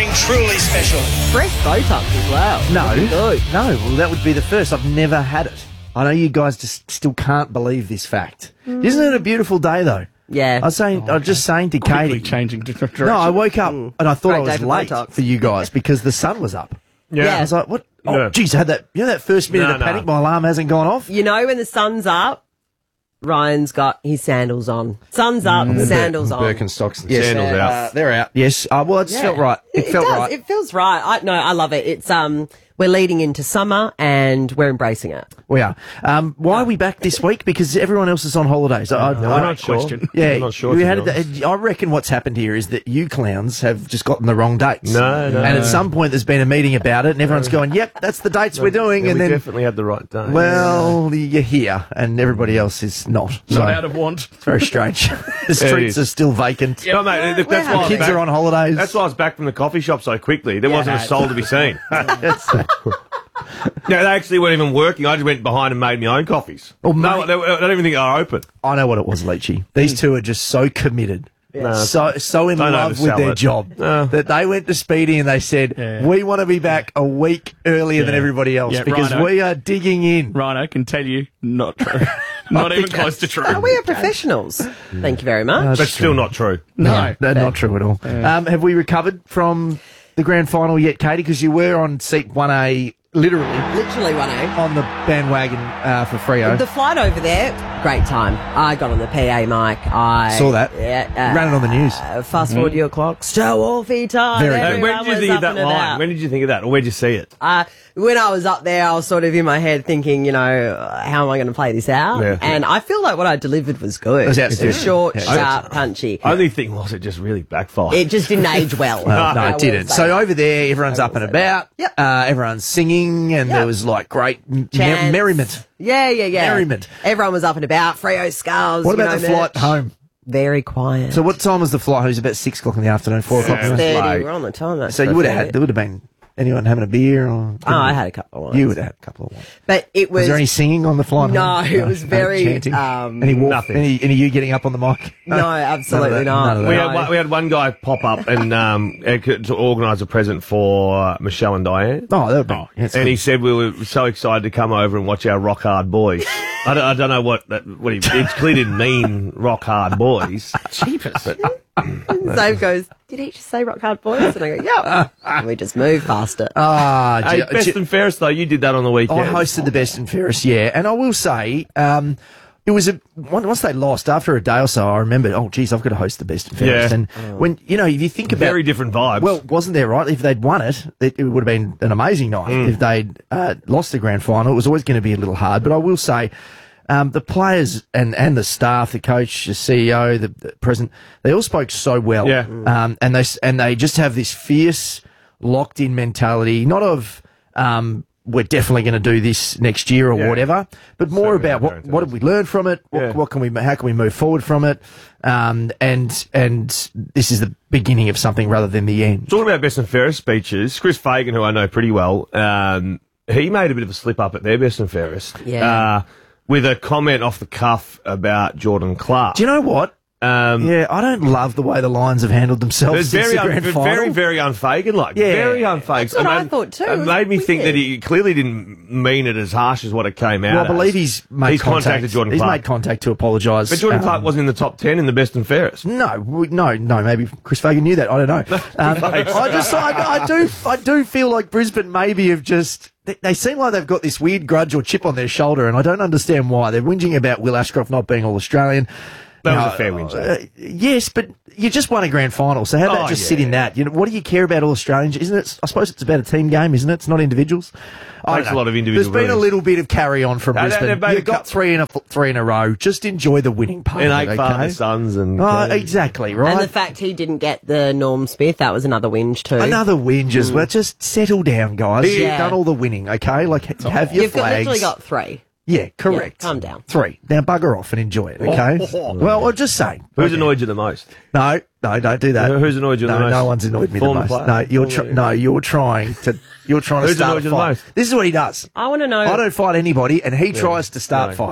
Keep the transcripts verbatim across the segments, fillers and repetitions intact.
something truly special. Fresh Botox as well. No, Good. no. Well, that would be the first. I've never had it. I know you guys just still can't believe this fact. Mm. Isn't it a beautiful day though? Yeah. I was saying, I was just saying to Quickly Katie. changing direction. No, I woke up and I thought Great I was day for late Botox. for you guys because the sun was up. Yeah. I was like, what? Oh, Yeah. geez, I had that. You know that first minute No, of no. panic. My alarm hasn't gone off. You know when the sun's up, Ryan's got his sandals on. Sun's up, sandals on. Birkenstocks and Yes, Sandals uh, out. they're out. Yes. Uh, well, it just Yeah. felt right. It, felt does. right. It feels right. I, no, I love it. It's um, we're leading into summer and we're embracing it. We are. Um, why are we back this week? Because everyone else is on holidays. I, I, I'm I- not sure. question. Yeah, I'm not sure. We to had be honest. it, I reckon what's happened here is that you clowns have just gotten the wrong dates. No, no. And at some point there's been a meeting about it, and everyone's going, "Yep, that's the dates we're doing." Yeah, and we then, definitely had the right day. well, you're here, and everybody else is not. So Not out of want. it's very strange. the it streets is. are still vacant. No, mate, that's we're why I The was kids back- are on holidays. That's why I was back from the coffee shop so quickly. There wasn't a no. soul to be seen. That's- No, they actually weren't even working. I just went behind and made my own coffees. Oh, no, mate. they, I don't even think they were open. I know what it was, Leachy. These two are just so committed. So so in Don't love with oversell their it. job No. that they went to Speedy and they said, Yeah. we want to be back a week earlier than Yeah. everybody else Yeah, because righto. we are digging in. Rhino can tell you, not true. Not even close to true. Oh, we are professionals. Thank you very much. But still not true. No, no, not true at all. Um, have we recovered from the grand final yet, Katie? Because you were on seat one A, literally, Literally one A. on the bandwagon uh, for Freo. The flight over there, great time. I got on the P A mic. I Saw that. Yeah, uh, Ran it on the news. Uh, fast forward your clock. Stow Wolfie time. Very good. Uh, Everyone when did you was think of up that and line? about. When did you think of that? Or where did you see it? Uh, when I was up there, I was sort of in my head thinking, you know, uh, how am I going to play this out? Yeah. And I feel like what I delivered was good. It was It was outstanding. short, Yeah. sharp, punchy. Only thing was it just really backfired. It just didn't age well. Well, no, I it will didn't. say So that. over there, everyone's I up will and say about. Yep. Uh, everyone's singing, and Yep. there was like great m- Chants. merriment. Yeah, yeah, yeah. Merriment. Everyone was up and about. Freo skulls. What you about know, the flight merch. home? Very quiet. So what time was the flight? It was about six o'clock in the afternoon, four o'clock. Yeah. in the thirty. Like- We're on the time. That's So you would have perfect. had, there would have been anyone having a beer or? Oh, I had a couple of ones. You would have had a couple of ones. But it was. Was there any singing on the flight No, home? it was very, chanting? um, any, walk, nothing. Any, any you getting up on the mic? No, absolutely None of that, not. none of that. We No. had, one, we had one guy pop up and um, to organise a present for Michelle and Diane. Oh, that would be. Yes, And he said we were so excited to come over and watch our rock hard boys. I, don't, I don't know what that, what he, it clearly didn't mean rock hard boys. Cheapest. Dave goes, did he just say rock hard boys? And I go, yeah. And we just move past it. Ah, Hey, gee- best gee- and fairest though, you did that on the weekend. I hosted the Best and Fairest, yeah, and I will say, um, it was a once once they lost after a day or so. I remembered, oh, geez, I've got to host the Best and Fairest, Yeah. and when you know, if you think about Very different vibes. well, wasn't there right? If they'd won it, it, it would have been an amazing night. Mm. If they'd uh, lost the grand final, it was always going to be a little hard. But I will say, um, the players and, and the staff, the coach, the C E O, the, the president, they all spoke so well. Yeah. Um, and they s- and they just have this fierce, locked in mentality, not of um, we're definitely going to do this next year or Yeah. whatever, but more So about what very what have we learned from it? What, Yeah. what can we how can we move forward from it? Um, and and this is the beginning of something rather than the end. Talking about best and fairest speeches, Chris Fagan, who I know pretty well, um, he made a bit of a slip up at their best and fairest. Yeah. Uh, with a comment off the cuff about Jordan Clark. Do you know what? Um, Yeah, I don't love the way the Lions have handled themselves It's since very, the un- grand very, final. very unfagan like. Yeah. Very unfagan. That's what I thought too. It It made me was think that weird. he clearly didn't mean it as harsh as what it came out Well, I believe as. he's made He's contact. contacted Jordan he's Clark. made contact to apologise. But Jordan Um, Clark wasn't in the top ten in the best and fairest. No, we- no, no. Maybe Chris Fagan knew that. I don't know. Um, I just, I, I do, I do feel like Brisbane maybe have just. They, they seem like they've got this weird grudge or chip on their shoulder, and I don't understand why. They're whinging about Will Ashcroft not being all Australian. That You was know, a fair win, Joe. uh, yes, but you just won a grand final, so how about Oh, just yeah. sit in that? You know, what do you care about all Australians? Isn't it? I suppose it's about a team game, isn't it? It's not individuals. I Takes don't a know. lot of individual There's been a brilliance. little bit of carry on from No, they- Brisbane. they've made You a got cou- three in a three in a row. Just enjoy the winning part. And of eight it, father okay? sons and. Oh, uh, exactly right. And the fact he didn't get the Norm Smith, that was another whinge too. Another whinge as well. Just settle down, guys. You've Yeah. done all the winning, okay? Like, ha- have your You've got, flags. literally got three. yeah, correct. Yeah, calm down. Three. Now bugger off and enjoy it, okay? Well, I'm just saying. Who's Okay. annoyed you the most? No, no, don't do that. Who- who's annoyed you the no, most? No one's annoyed me Former the most. player? No, you're Former- tr- no, you're trying to. You're trying to Who's start annoyed a you the fight. most? This is what he does. I want to know. I don't fight anybody, and he tries to start No. fights.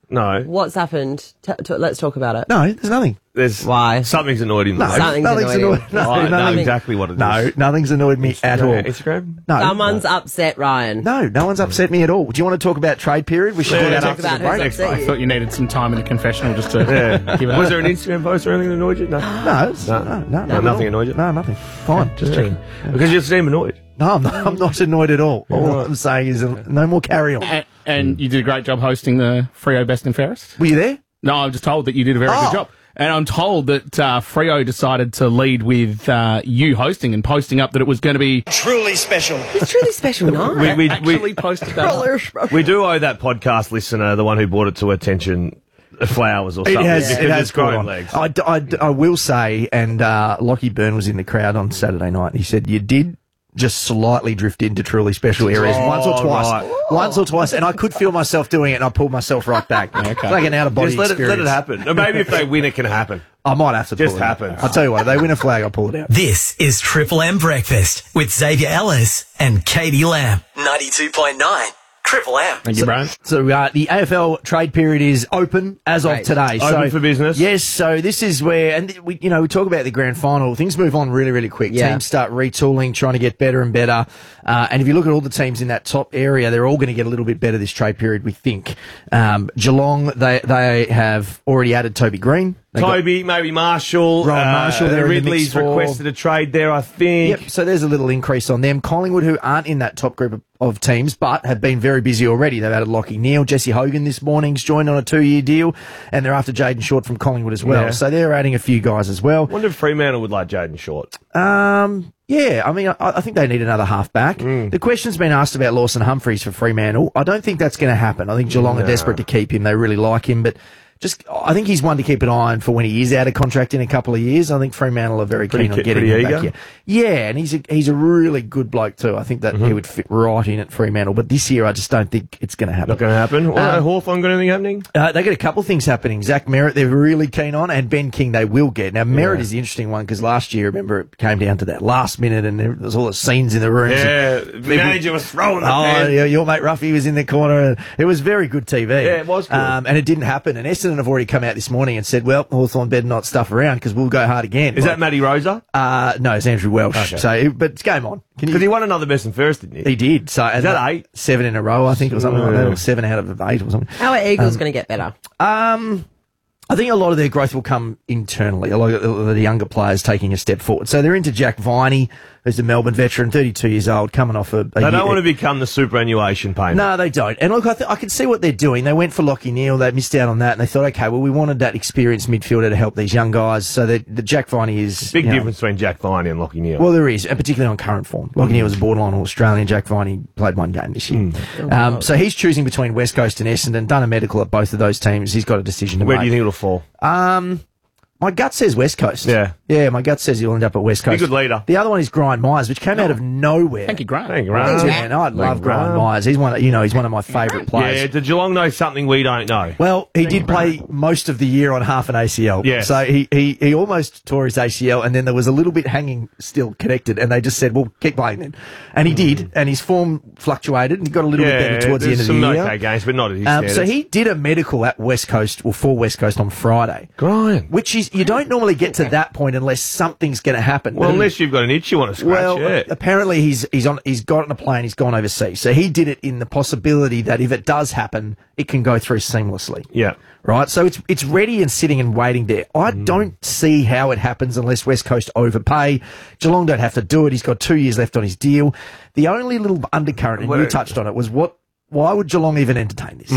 No. What's happened? T- t- let's talk about it. No, there's nothing. There's Why? Something's annoyed him. No, though. Something's nothing's annoyed annoyed. him. No, I know nothing. exactly what it is. No, nothing's annoyed me at all. Instagram? No, Someone's upset Ryan. no, no one's upset me at all. Do you want to talk about trade period? We should Yeah, do that talk after about the who's break. upset. I thought you needed some time in the confessional just to Yeah. give it Was up. there an Instagram post or anything that annoyed you? No. No, it's, no, no, no, No, not nothing at all. annoyed you? No, nothing. Fine, just checking. Because you seem annoyed. No, I'm not, I'm not annoyed at all. All I'm saying is uh, no more carry on. And, and you did a great job hosting the Freo Best and Fairest. Were you there? No, I'm just told that you did a very Oh. good job. And I'm told that uh, Freo decided to lead with uh, you hosting and posting up that it was going to be Truly special. It's really special night. We, we, actually we, posted that. we do owe that podcast listener, the one who brought it to attention, flowers or It something. has, because it has it's grown caught on. legs. I, d- I d- I will say, and uh, Lockie Byrne was in the crowd on Saturday night, and he said, you did just slightly drift into truly special areas Oh, once or twice. right. Once or twice, and I could feel myself doing it, and I pulled myself right back. Okay. Like an out-of-body Just let it, experience. let it happen. Or maybe if they win, it can happen. I might have to Just pull it out. happens. I'll tell you what, if they win a flag, I'll pull it out. This is Triple M Breakfast with Xavier Ellis and Katie Lamb. ninety-two point nine Triple M. Thank you, Brian. So uh, the A F L trade period is open as of Great. today. Open so, for business. Yes. So this is where, and we, you know, we talk about the grand final. Things move on really, really quick. Yeah. Teams start retooling, trying to get better and better. Uh, and if you look at all the teams in that top area, they're all going to get a little bit better this trade period. We think. Um, Geelong, they they have already added Toby Green. They got- Toby, maybe Marshall. Ryan Marshall, they're in the Ridley's mix for- requested a trade there, I think. Yep, so there's a little increase on them. Collingwood, who aren't in that top group of, of teams, but have been very busy already. They've added Lockie Neal. Jesse Hogan this morning's joined on a two-year deal, and they're after Jaden Short from Collingwood as well. Yeah. So they're adding a few guys as well. I wonder if Fremantle would like Jaden Short. Um, yeah, I mean, I, I think they need another half-back. Mm. The question's been asked about Lawson Humphreys for Fremantle. I don't think that's going to happen. I think Geelong are desperate to keep him. They really like him, but just, I think he's one to keep an eye on for when he is out of contract in a couple of years. I think Fremantle are very Pretty keen on ki- getting pretty him back eager. here. Yeah, and he's a, he's a really good bloke too. I think that Mm-hmm. he would fit right in at Fremantle, but this year I just don't think it's going to happen. Not going to happen. Or Um, Hawthorn got anything happening? Uh, they got a couple of things happening. Zach Merritt, they're really keen on, and Ben King, they will get. Now, Merritt Yeah. is the interesting one because last year, remember, it came down to that last minute, and there was all the scenes in the rooms. Yeah, the manager was throwing the Oh, pen. yeah, your mate Ruffy was in the corner. And it was very good T V. Yeah, it was good. Um, and it didn't happen. And Essendon have already come out this morning and said, well, Hawthorn better not stuff around because we'll go hard again. Is Like, that Matty Rosa? Uh, no, it's Andrew Welsh. Okay. So, it- but it's game on. Can Because he won another best and fairest, didn't he? He did. So, is that eight? Seven in a row, I think, or something like that. Or seven out of eight or something. How are Eagles going to get better? Um, I think a lot of their growth will come internally. A lot of the younger players taking a step forward. So they're into Jack Viney, who's a Melbourne veteran, thirty-two years old, coming off a. a They year- don't want to become the superannuation payment. No, they don't. And look, I, th- I can see what they're doing. They went for Lockie Neal. They missed out on that, and they thought, okay, well, we wanted that experienced midfielder to help these young guys. So that the Jack Viney is Big you know, difference between Jack Viney and Lockie Neal. Well, there is, and particularly on current form. Lockie Neal was a borderline Australian. Jack Viney played one game this year. Um, so he's choosing between West Coast and Essendon. Done a medical at both of those teams. He's got a decision to Where make. do you think it'll fall? Um, my gut says West Coast. Yeah. Yeah, my gut says he'll end up at West Coast. Be a good leader. The other one is Grind Myers, which came out of nowhere. Thank you, Grant. Thank you, Thanks, Grant. man. I love Grind Grant. Myers. He's one, of- you know, he's one of my favourite Yeah, players. did Geelong know something we don't know? Well, he did play most of the year on half an A C L. Yes. So he, he, he almost tore his A C L, and then there was a little bit hanging still connected, and they just said, well, keep playing then. And he did, and his form fluctuated, and he got a little bit better towards the end there's of the some year. okay games, but not at his Um, so standards. he did a medical at West Coast, or for West Coast on Friday. Grind. Which is, you don't normally get to that point unless something's going to happen. Well, But- unless you've got an itch you want to scratch, well, yeah. apparently he's he's on he's got on a plane. He's gone overseas, so he did it in the possibility that if it does happen, it can go through seamlessly. Yeah. Right, so it's it's ready and sitting and waiting there. I Mm. don't see how it happens unless West Coast overpay. Geelong don't have to do it. He's got two years left on his deal. The only little undercurrent, and Well, you touched on it, was what? Why would Geelong even entertain this?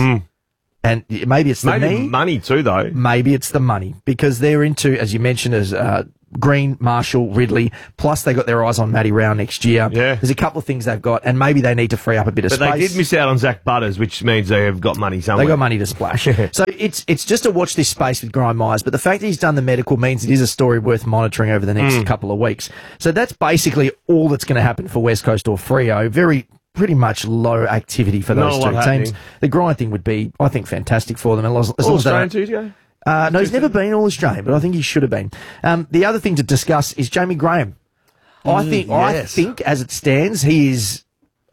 And maybe it's the Mm. Maybe knee. money too, though. Maybe it's the money because they're into, as you mentioned, as uh, Green, Marshall, Ridley. Plus, they got their eyes on Matty Rao next year. Yeah. There's a couple of things they've got, and maybe they need to free up a bit of But space. they did miss out on Zach Butters, which means they have got money somewhere. They got money to splash. So it's it's just to watch this space with Grind Myers. But the fact that he's done the medical means it is a story worth monitoring over the next couple of weeks. So that's basically all that's going to happen for West Coast or Freo. Very pretty much low activity for Not those a two lot teams. happening. The Grind thing would be, I think, fantastic for them. As long as, as All long as they Australian don't- too, to go? uh, no, he's never been All Australian, but I think he should have been. Um, the other thing to discuss is Jamie Graham. I think, I yes. think, as it stands, he is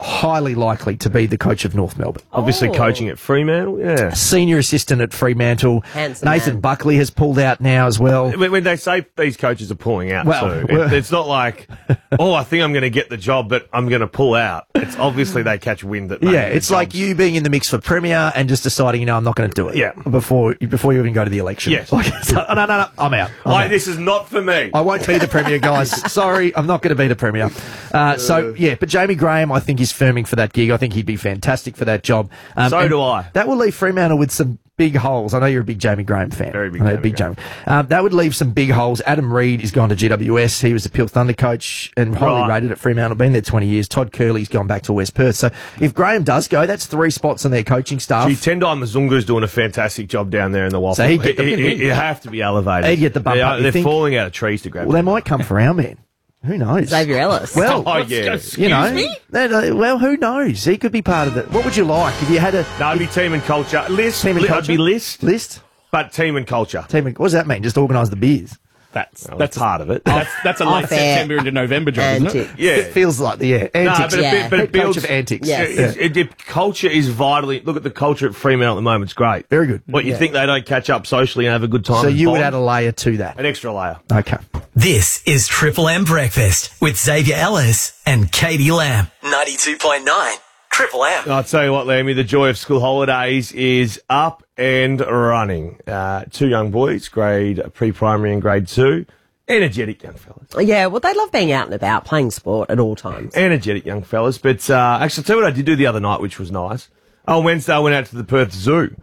highly likely to be the coach of North Melbourne. Obviously Oh. coaching at Fremantle, yeah. Senior assistant at Fremantle. Handsome Nathan man. Buckley has pulled out now as well. When when they say these coaches are pulling out, Well, too, well- it, it's not like, oh, I think I'm going to get the job, but I'm going to pull out. It's obviously they catch wind that. maybe Yeah, the it's like job's- you being in the mix for Premier and just deciding, you know, I'm not going to do it. Yeah. Before before you even go to the election. Yes. Like, so, no, no, no, I'm out. I'm Like, out. this is not for me. I won't be the Premier, guys. Sorry, I'm not going to be the Premier. Uh, so, yeah, but Jamie Graham, I think, is firming for that gig. I think he'd be fantastic for that job. Um, So and do I. That will leave Fremantle with some big holes. I know you're a big Jamie Graham fan. Very big I know, Jamie big Graham. Jamie. Um, that would leave some big holes. Adam Reid is gone to G W S. He was the Peel Thunder coach and highly Right. rated at Fremantle. Been there twenty years. Todd Curley's gone back to West Perth. So if Graham does go, that's three spots on their coaching staff. Gee, Tendai Mazunga's doing a fantastic job down there in the Waffle. So he'd get the- He- he- he- you have to be elevated. He'd get the bump They up, are- you They're think? falling out of trees to grab Well, they him. might come for our man. Who knows? Xavier Ellis. Well, Oh, yeah. you know, that, uh, well, who knows? He could be part of it. What would you like if you had a No, it'd be team and culture. List. team and Li- culture? I'd be list, List? but team and culture. Team and, what does that mean? Just organise the beers. That's Well, that's that's part of it. That's that's a late Off air. September into November job, isn't it? Antics. Yeah. It feels like the yeah No, antics. but, it, Yeah. but it Head coach builds of antics. Yes. It- it- it- it- culture is vitally. Look at the culture at Fremantle at the moment. It's great. Very good. What you Yeah. think they don't catch up socially and have a good time? So and you would bond? add a layer to that. an extra layer. Okay. This is Triple M Breakfast with Xavier Ellis and Katie Lamb. ninety-two point nine Triple M. I'll tell you what, Lammy, the joy of school holidays is up and running. Uh, two young boys, grade pre-primary and grade two. Energetic young fellas. Yeah, well, they love being out and about, playing sport at all times. Energetic young fellas. But uh, actually, I'll tell you what I did do the other night, which was nice. On Wednesday, I went out to the Perth Zoo.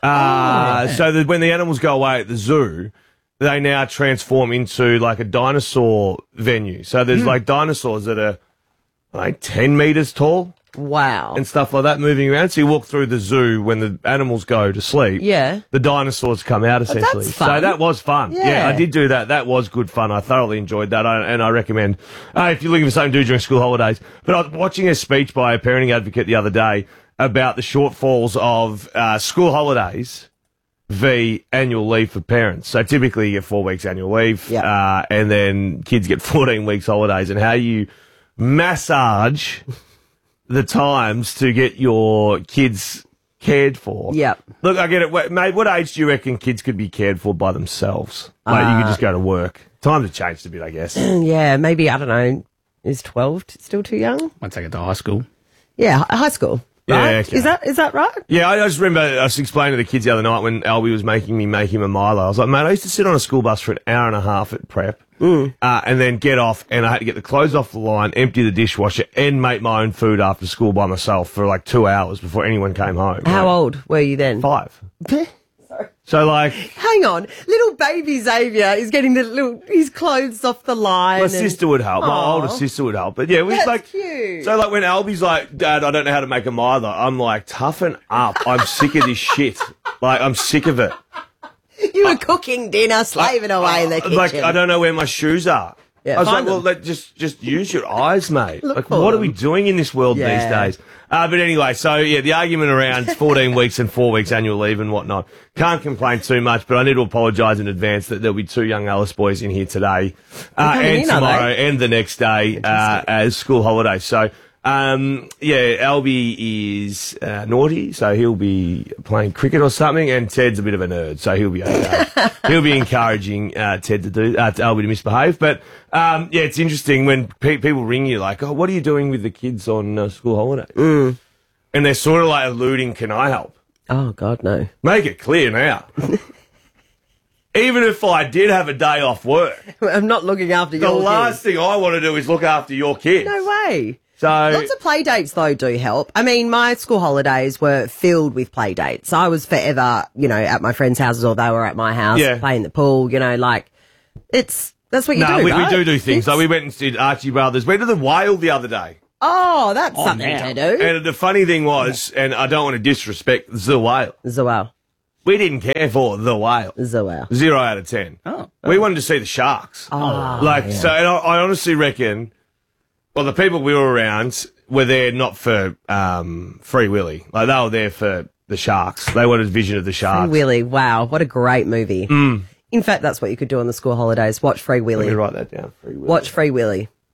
Uh, So that when the animals go away at the zoo, they now transform into like a dinosaur venue. So there's like dinosaurs that are like ten metres tall Wow. and stuff like that moving around. So you walk through the zoo when the animals go to sleep. Yeah. The dinosaurs come out essentially. that's So fun. that was fun. Yeah. Yeah. I did do that. That was good fun. I thoroughly enjoyed that. I, and I recommend, uh, if you're looking for something to do during school holidays. But I was watching a speech by a parenting advocate the other day about the shortfalls of uh, school holidays v annual leave for parents. So typically you get four weeks annual leave, Yep. uh, and then kids get fourteen weeks holidays, and how you massage the times to get your kids cared for. Yep. Look, I get it. Wait, mate, what age do you reckon kids could be cared for by themselves? Like, you could just go to work. Times have changed a bit, I guess. Yeah, maybe, I don't know, is twelve t- still too young? Once I get to high school. Yeah, hi- high school. Yeah, Right? okay. Is that is that right? Yeah, I I just remember I was explaining to the kids the other night when Albie was making me make him a Milo. I was like, mate, I used to sit on a school bus for an hour and a half at prep, uh, and then get off, and I had to get the clothes off the line, empty the dishwasher, and make my own food after school by myself for like two hours before anyone came home. How Like, old were you then? Five. So like, Hang on, little baby Xavier is getting the little his clothes off the line. my and- sister would help. My Aw. older sister would help. But yeah, it was That's like, cute. so like when Albie's like, Dad, I don't know how to make a Milo. I'm like, toughen up. I'm sick of this shit. Like, I'm sick of it. You were cooking dinner, slaving away in the kitchen. Like, I don't know where my shoes are. Yeah, I was like, find well, them. let, just just use your eyes, mate. Look like, for what are them. we doing in this world Yeah. these days? Uh, but anyway, so yeah, the argument around fourteen weeks and four weeks annual leave and whatnot. Can't complain too much, but I need to apologise in advance that there'll be two young Alice boys in here today uh, coming and in, are tomorrow they? and the next day uh, as school holidays. So. Um, yeah, Albie is uh, naughty, so he'll be playing cricket or something, and Ted's a bit of a nerd, so he'll be okay. He'll be encouraging uh, Ted to do uh, to Albie to misbehave. But um, yeah, it's interesting when pe- people ring you like, "Oh, what are you doing with the kids on uh, school holidays?" Mm. And they're sort of like alluding, "Can I help?" Oh God, no. Make it clear now. Even if I did have a day off work, I'm not looking after the your last kids. thing I want to do is look after your kids. No way. So Lots of play dates, though, do help. I mean, my school holidays were filled with play dates. I was forever, you know, at my friends' houses or they were at my house Yeah. playing the pool, you know, like, it's, that's what you no, do, we, right? we do do things. It's- Like we went and did Archie Brothers. We went to the whale the other day. Oh, that's something now. to do. And the funny thing was, and I don't want to disrespect the whale, Zoel. we didn't care for the whale. Zoel. Zero out of ten. Oh. We wanted to see the sharks. Oh, like, so, and I, I honestly reckon, well, the people we were around were there not for um, Free Willy. Like, they were there for the sharks. They wanted a vision of the Free sharks. Willy. Wow, what a great movie. In fact, that's what you could do on the school holidays. Watch Free Let me Willy. write that down. Free Willy. Watch Free Willy.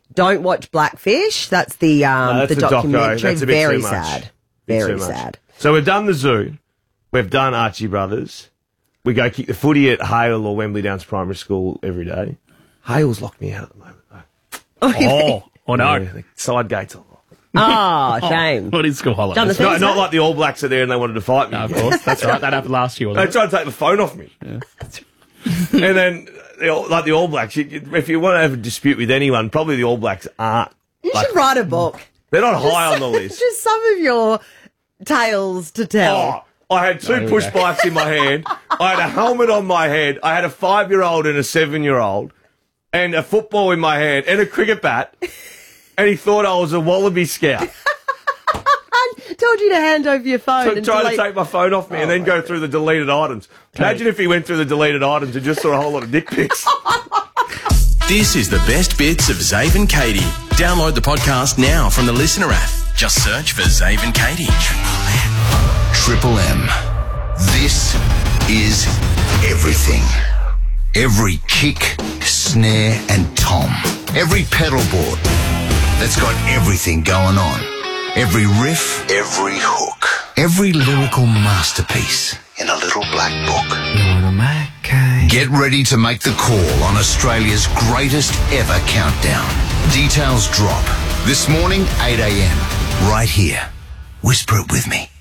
don't watch Blackfish. That's the um No, that's the the doco. documentary. That's a bit Very too much. sad. Bit Very too much. sad. So we've done the zoo. We've done Archie Brothers. We go kick the footy at Hale or Wembley Downs Primary School every day. Hale's locked me out at the moment, though. Oh, oh no. Yeah, the side gates are locked. Oh, shame. What is school holidays? Done the No, things, not huh? like the All Blacks are there and they wanted to fight me. No, of course. That's right. That happened last year, They wasn't it? tried to take the phone off me. and then, the All- like the All Blacks, you, you- if you want to have a dispute with anyone, probably the All Blacks aren't. You like, should write a book. They're not high on the list. Just some of your tales to tell. Oh, I had two Oh, push yeah. bikes in my hand. I had a helmet on my head. I had a five-year-old and a seven-year-old, and a football in my hand, and a cricket bat. And he thought I was a Wallaby Scout. I told you to hand over your phone. So and trying to delete- take my phone off me and then go through the deleted items. Imagine if he went through the deleted items and just saw a whole lot of dick pics. This is the best bits of Zave and Katie. Download the podcast now from the Listener app. Just search for Zave and Katie. Triple M. This is everything. Every kick, snare, and tom. Every pedal board that's got everything going on. Every riff, every hook. Every lyrical masterpiece in a little black book. Get ready to make the call on Australia's greatest ever countdown. Details drop this morning, eight a.m. right here. Whisper it with me.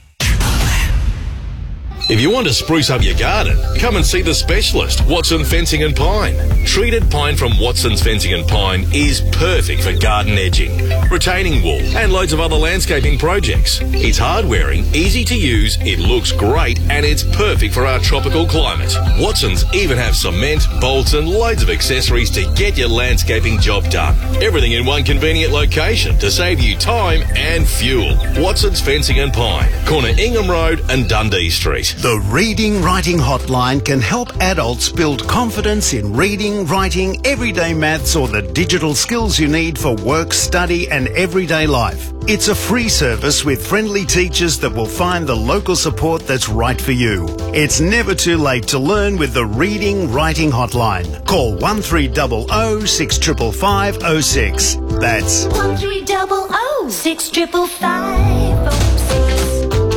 If you want to spruce up your garden, come and see the specialist, Watson Fencing and Pine. Treated pine from Watson's Fencing and Pine is perfect for garden edging, retaining wall, and loads of other landscaping projects. It's hard-wearing, easy to use, it looks great, and it's perfect for our tropical climate. Watson's even have cement, bolts, and loads of accessories to get your landscaping job done. Everything in one convenient location to save you time and fuel. Watson's Fencing and Pine, corner Ingham Road and Dundee Street. The Reading Writing Hotline can help adults build confidence in reading, writing, everyday maths, or the digital skills you need for work, study, and everyday life. It's a free service with friendly teachers that will find the local support that's right for you. It's never too late to learn with the Reading Writing Hotline. Call one three zero zero six five five five zero six. That's One three double O six triple five oh six.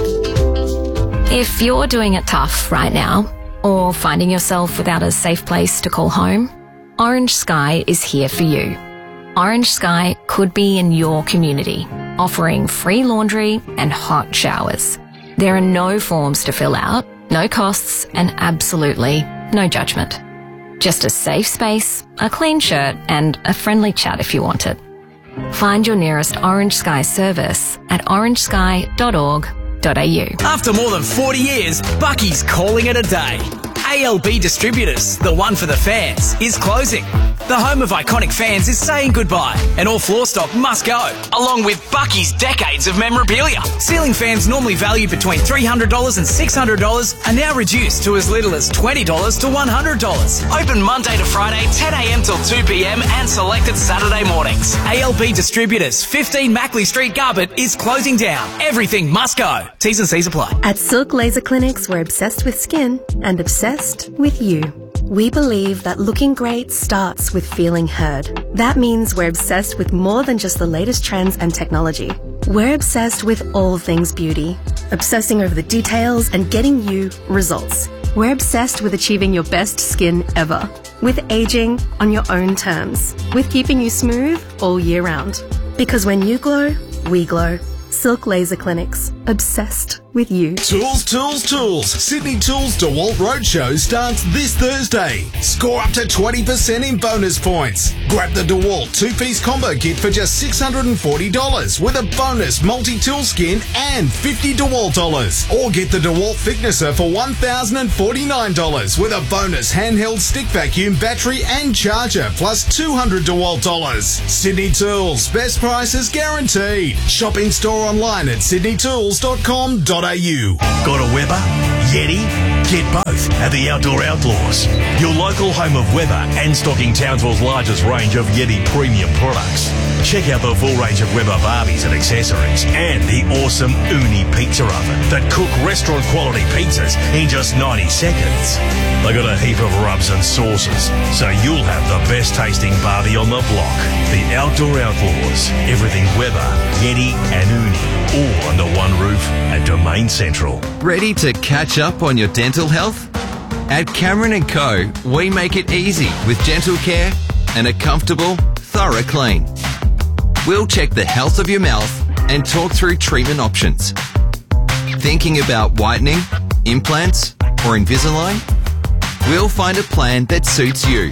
If you're doing it tough right now, or finding yourself without a safe place to call home, Orange Sky is here for you. Orange Sky could be in your community, offering free laundry and hot showers. There are no forms to fill out, no costs, and absolutely no judgment. Just a safe space, a clean shirt, and a friendly chat if you want it. Find your nearest Orange Sky service at orange sky dot org dot a u. After more than forty years, Bucky's calling it a day. A L B Distributors, the one for the fans, is closing. The home of iconic fans is saying goodbye, and all floor stock must go, along with Bucky's decades of memorabilia. Ceiling fans normally valued between three hundred dollars and six hundred dollars are now reduced to as little as twenty dollars to one hundred dollars. Open Monday to Friday, ten a.m. till two p.m. and selected Saturday mornings. A L B Distributors, fifteen Mackley Street, Garbutt, is closing down. Everything must go. T's and C's apply. At Silk Laser Clinics, we're obsessed with skin and obsessed with you. We believe that looking great starts with feeling heard. That means we're obsessed with more than just the latest trends and technology. We're obsessed with all things beauty, obsessing over the details and getting you results. We're obsessed with achieving your best skin ever, with aging on your own terms, with keeping you smooth all year round. Because when you glow, we glow. Silk Laser Clinics, obsessed with you. Tools, tools, tools. Sydney Tools DeWalt Roadshow starts this Thursday. Score up to twenty percent in bonus points. Grab the DeWalt two-piece combo kit for just six hundred forty dollars with a bonus multi-tool skin and fifty DeWalt dollars. Or get the DeWalt Thicknesser for one thousand forty-nine dollars with a bonus handheld stick vacuum battery and charger plus two hundred DeWalt dollars. Sydney Tools, best prices guaranteed. Shop in store online at sydney tools dot com dot a u. Got a Weber? Yeti? Get both at the Outdoor Outlaws, your local home of Weber and stocking Townsville's largest range of Yeti premium products. Check out the full range of Weber Barbies and accessories and the awesome Uni pizza oven that cook restaurant quality pizzas in just ninety seconds. They got a heap of rubs and sauces, so you'll have the best tasting Barbie on the block. The Outdoor Outlaws, everything Weber, Yeti and Uni, all under one roof at Domain Central. Ready to catch up on your dental health? At Cameron and Co, we make it easy with dental care and a comfortable, thorough clean. We'll check the health of your mouth and talk through treatment options. Thinking about whitening, implants or Invisalign? We'll find a plan that suits you.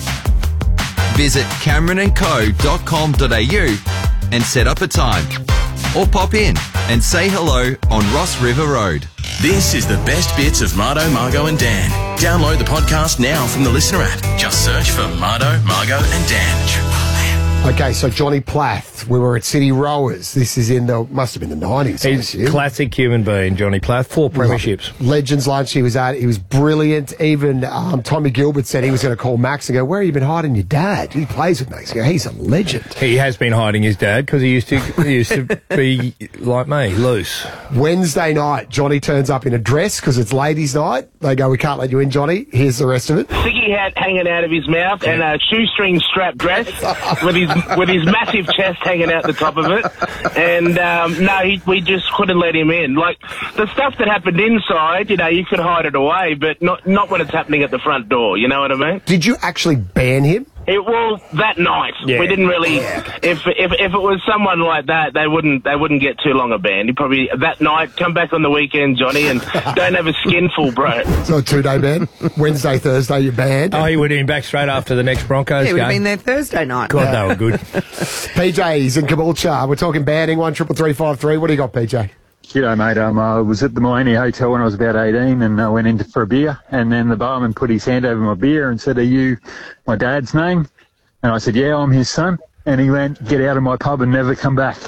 Visit cameron and co dot com dot a u and set up a time. Or pop in and say hello on Ross River Road. This is the best bits of Mardo, Margo and Dan. Download the podcast now from the Listener app. Just search for Mardo, Margo and Dan. Okay, so Johnny Plath, we were at City Rowers. This is in the, must have been the nineties. He's a classic human being, Johnny Plath. Four premierships. Legends lunch he was at. He was brilliant. Even um, Tommy Gilbert said he was going to call Max and go, where have you been hiding your dad? He plays with Max. Go, he's a legend. He has been hiding his dad because he used to he used to be like me, loose. Wednesday night, Johnny turns up in a dress because it's ladies' night. They go, we can't let you in, Johnny. Here's the rest of it. Sticky hat hanging out of his mouth and a shoestring strap dress with his with his massive chest hanging out the top of it. And um, no, he, we just couldn't let him in. Like the stuff that happened inside, you know, you could hide it away, but not not when it's happening at the front door. You know what I mean? Did you actually ban him? It, well, that night Yeah. we didn't really. Yeah. If if if it was someone like that, they wouldn't they wouldn't get too long a ban. You probably that night come back on the weekend, Johnny, and don't have a skinful, bro. So a two-day ban. Wednesday, Thursday, you're banned. Oh, he would have been back straight after the next Broncos He would have game. been there Thursday night. God, they were good. P J's in Caboolture. We're talking banning, one triple three five three. What do you got, P J? G'day, mate. Um, I was at the Moini Hotel when I was about eighteen and I went in for a beer, and then the barman put his hand over my beer and said, are you my dad's name? And I said, yeah, I'm his son. And he went, get out of my pub and never come back.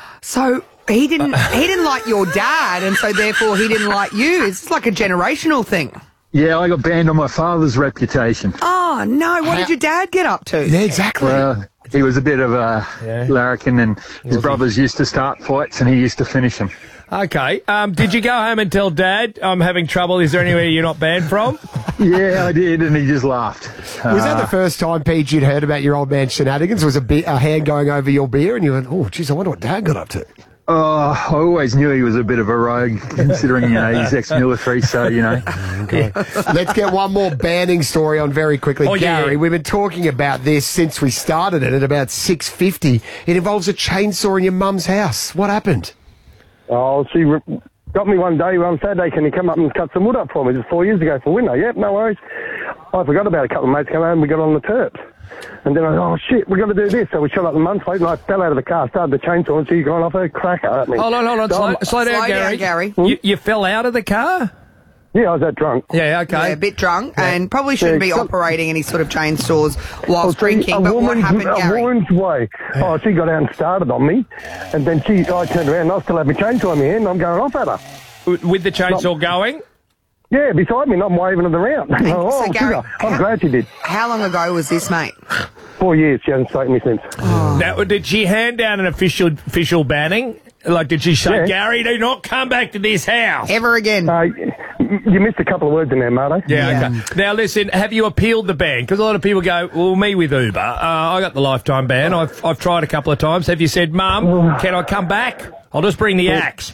So he didn't he didn't like your dad, and so therefore he didn't like you. It's like a generational thing. Yeah, I got banned on my father's reputation. Oh, no. What did your dad get up to? Yeah, exactly. Well, he was a bit of a larrikin, and his brothers used to start fights and he used to finish them. Okay. Um, did you go home and tell Dad, I'm having trouble? Is there anywhere you're not banned from? Yeah, I did, and he just laughed. Was that Uh, the first time, Pete, you'd heard about your old man's shenanigans? Was a, be- a hand going over your beer, and you went, oh, geez, I wonder what Dad got up to. Oh, I always knew he was a bit of a rogue, considering, you know, he's ex-military, so, you know. Okay. Let's get one more banning story on very quickly. Oh, yeah. Gary, we've been talking about this since we started it at about six fifty. It involves a chainsaw in your mum's house. What happened? Oh, she re- got me one day on Saturday, can you come up and cut some wood up for me? This is four years ago for winter. Yep, no worries. I forgot about it. A couple of mates come home, we got on the terps. And then I oh shit, we got to do this. So we shot up the mum's plate and I fell out of the car, started the chainsaw, and she's gone off her cracker at me. Hold on, hold on. So Slow, I'm- slow down, Gary. Gary. You, you fell out of the car? Yeah, I was that drunk. Yeah, okay. Yeah, a bit drunk, and probably shouldn't Yeah, be some- operating any sort of chainsaws whilst Oh, see, drinking. a But what woman's, happened, a Gary? woman's way. Oh, she got out and started on me, and then she, I turned around and I still had my chainsaw in my hand and I'm going off at her. With the chainsaw going? Yeah, beside me, not waving it around. oh, so, Gary, sugar. I'm glad she did. How long ago was this, mate? Four years, she hasn't spoken to me since. Now, did she hand down an official official banning? Like, did she say, Yeah. Gary, do not come back to this house? Ever again? Uh, you missed a couple of words in there, Marto. Yeah, okay. Now, listen, have you appealed the ban? Because a lot of people go, well, me with Uber, uh, I got the lifetime ban. I've, I've tried a couple of times. Have you said, Mum, can I come back? I'll just bring the axe.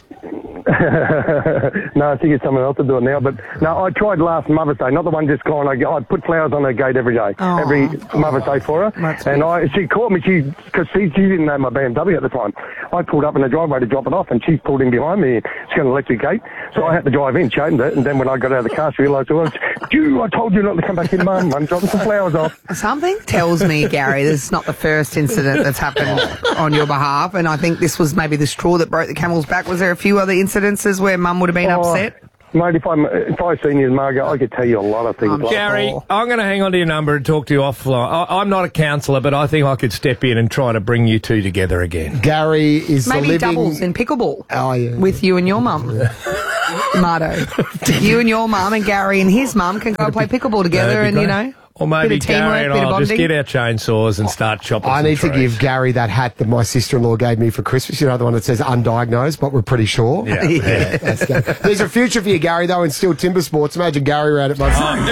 no, I think it's someone else to do it now. But no, I tried last Mother's Day, not the one just gone. I, I put flowers on her gate every day, Oh. every Mother's Day for her. That's and I, she caught me, she because she, she didn't know my B M W at the time. I pulled up in the driveway to drop it off, and she pulled in behind me. She's got an electric gate, so I had to drive in, she opened it, and then when I got out of the car, she realised, well, you, I told you not to come back in, Mum. I'm dropping some flowers off. Something tells me, Gary, this is not the first incident that's happened on your behalf, and I think this was maybe the straw that broke the camel's back. Was there a few other incidences where Mum would have been Oh, upset? Mate, if, I'm, if I seen you, Margo, I could tell you a lot of things. like Gary, that. I'm going to hang on to your number and talk to you offline. I, I'm not a counsellor, but I think I could step in and try to bring you two together again. Gary is Maybe the living... doubles in pickleball Oh, yeah. with you and your mum. Marto. You and your mum and Gary and his mum can go and play pickleball together That'd and, be you great. know, Or maybe bit of teamwork, Gary and bit of I'll just bonding. get our chainsaws and start chopping I some need to trees. give Gary that hat that my sister-in-law gave me for Christmas. You know, the one that says undiagnosed, but we're pretty sure. Yeah. Yeah. That's good. There's a future for you, Gary, though, in steel timber sports. Imagine Gary around at my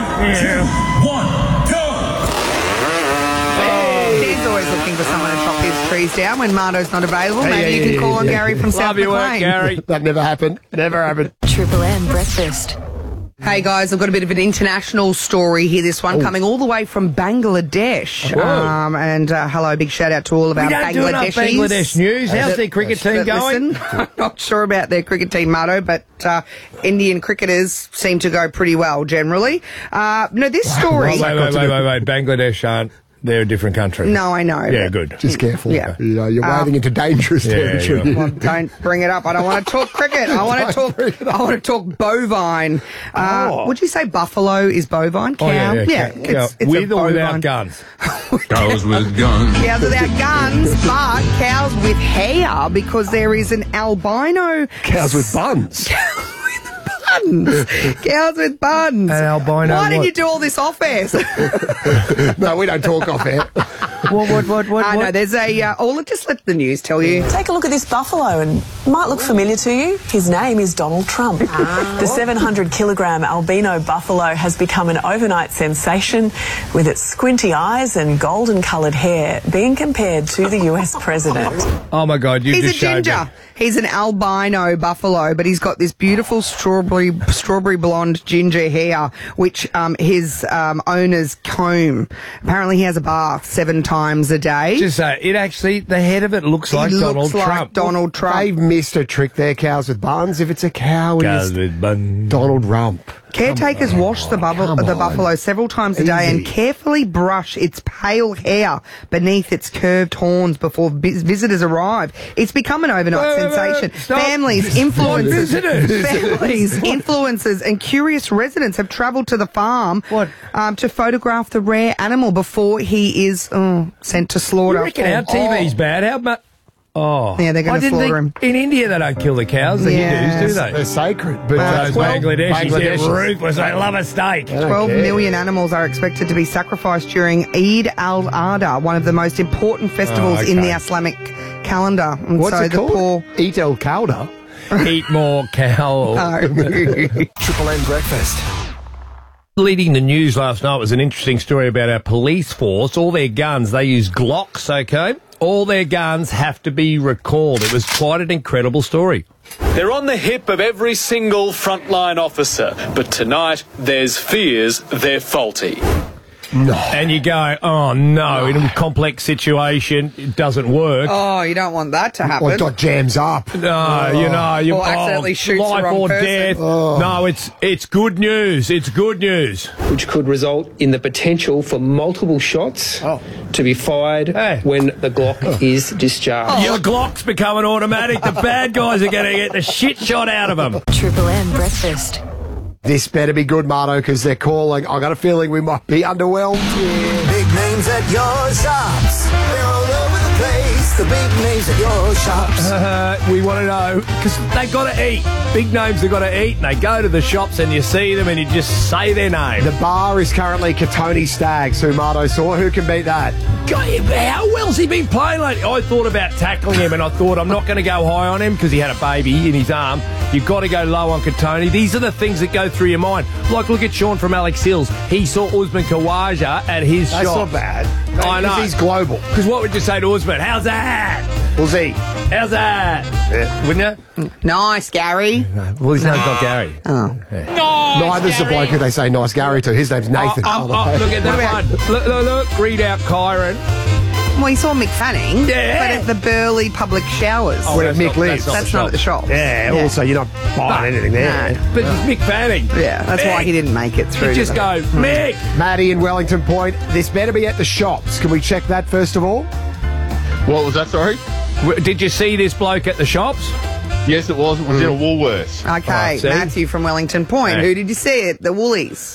He's always looking for someone to chop his trees down when Marto's not available. Maybe Yeah, you yeah, can yeah, call on yeah. Gary from South Love your work, McLean. Gary. That never happened. Never happened. Triple M breakfast. Hey guys, I've got a bit of an international story here. This one Ooh. coming all the way from Bangladesh. Whoa. Um, and uh, hello, big shout out to all of We our don't do enough Bangladeshis. Bangladesh news. How's their cricket team that going? listen. I'm not sure about their cricket team, Marto, but uh, Indian cricketers seem to go pretty well generally. Uh, no, this story. Wait, wait, wait, wait, wait. Bangladesh aren't. They're a different country. No, I know. Yeah, but- good. Just careful. Yeah. You know, you're Um, wading into dangerous yeah, territory. yeah. Well, don't bring it up. I don't want to talk cricket. I want to Don't bring talk. it up. I want to talk bovine. Uh, Oh. Would you say buffalo is bovine? Cow? Oh, yeah, yeah. yeah, Cow- it's, cow. it's With a or without bovine. guns? Cows with guns. Cows without guns, but cows with hair because there is an albino Cows with buns. buns. Cows with buns. An albino Why did what? you do all this off air? No, we don't talk off air. What, what, what, what? I what? know there's a. Uh, oh, just let the news tell you. Take a look at this buffalo and it might look familiar to you. His name is Donald Trump. The seven hundred kilogram albino buffalo has become an overnight sensation with its squinty eyes and golden coloured hair being compared to the U S president. Oh my God! You He's a just showed ginger. me. He's an albino buffalo, but he's got this beautiful strawberry strawberry blonde ginger hair, which um, his um, owners comb. Apparently, he has a bath seven times a day. Just say it. Actually, the head of it looks like he Donald looks like Trump. Donald Trump. They've missed a trick there, cows with buns. If it's a cow, it Cows is with buns. Donald Rump. Caretakers wash the, bubble, come the on. buffalo several times a day and Easy. carefully brush its pale hair beneath its curved horns before vis- visitors arrive. It's become an overnight Wait, wait, wait, sensation. stop. Families, What influencers, visitors? families, influencers, and curious residents have travelled to the farm What? Um, to photograph the rare animal before he is oh, sent to slaughter. You reckon our T V's bad? How much? Oh, Yeah, they're gonna I didn't slaughter think in India they don't kill the cows. The Yes. Hindus, do they? They're sacred. But Uh, Those twelve Bangladeshis, they're Bangladeshis. ruthless. They love a steak. Twelve care. million animals are expected to be sacrificed during Eid al-Adha, one of the most important festivals Oh, in the okay. Islamic calendar. And What's so it the called? poor. Eat El Calda. Eat more cow. Triple M breakfast. Leading the news last night was an interesting story about our police force. All their guns, they use Glocks, okay? All their guns have to be recalled. It was quite an incredible story. They're on the hip of every single frontline officer, but tonight there's fears they're faulty. No. And you go, oh no, in a complex situation, it doesn't work. Oh, you don't want that to happen. Or dot jams up. No, you know, you Or accidentally oh, shoots the life wrong or person. death. Oh. No, it's it's good news. It's good news. Which could result in the potential for multiple shots Oh. to be fired Hey. when the Glock is discharged. Your Glock's becoming automatic. The bad guys are going to get the shit shot out of them. Triple M breakfast. This better be good, Marto, because they're calling. I got a feeling we might be underwhelmed. Big names at your shops. They're all over the place. The big names at your shops. Uh, we want to know, because they got to eat. Big names they got to eat, and they go to the shops and you see them and you just say their name. The bar is currently Katoni Staggs, who Marto saw. Who can beat that? God, how well's he been playing lately? I thought about tackling him, and I thought I'm not going to go high on him because he had a baby in his arm. You've got to go low on Katoni. These are the things that go through your mind. Like, look at Sean from Alex Hills. He saw Usman Khawaja at his That's shop. not bad. I know. Because he's global. Because what would you say to Usman? How's that? Well, Z. How's that? Yeah. Wouldn't you? Nice, Gary. Well, his name's not Gary. Oh. Neither's the bloke who they say nice Gary to. His name's Nathan. Oh, oh, oh, look at that one. Look, look, look. Read out Kyron. Well, he saw Mick Fanning, Yeah. but at the Burley public showers. Oh, Where that's Mick not- lives. That's not at the shop. Yeah, Yeah. also, you're not buying anything there. No. But it's Mick Fanning. Yeah, that's why he didn't make it through. You just to go, the- Mick. Maddie in Wellington Point, this better be at the shops. Can we check that first of all? What was that, sorry? W- Did you see this bloke at the shops? Yes, it was. It was in a Woolworths. Okay, Oh, see? Matthew from Wellington Point. Yeah. Who did you see at the Woolies?